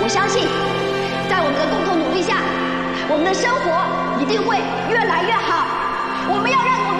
我相信，在我们的共同努力下，我们的生活一定会越来越好。我们要让我们